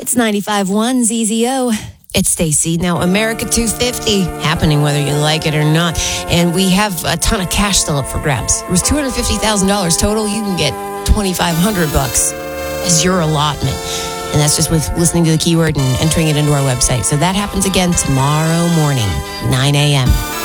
It's 95.1 ZZO. It's Stacy. Now, America 250 happening whether you like it or not. And we have a ton of cash still up for grabs. It was $250,000 total. You can get $2,500 as your allotment. And that's just with listening to the keyword and entering it into our website. So that happens again tomorrow morning, 9 a.m.